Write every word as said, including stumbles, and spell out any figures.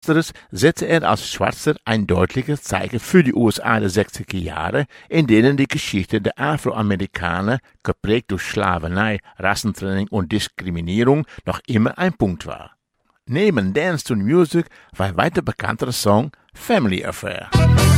Letzteres setzte er als Schwarzer ein deutliches Zeichen für die U S A der sechziger Jahre, in denen die Geschichte der Afroamerikaner, geprägt durch Sklaverei, Rassentrennung und Diskriminierung, noch immer ein Punkt war. Neben Dance to Music war ein weiter bekannter Song Family Affair.